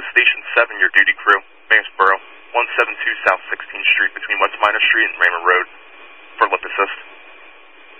Station 7, your duty crew. Mansboro, 172 South 16th Street between West Minor Street and Raymond Road.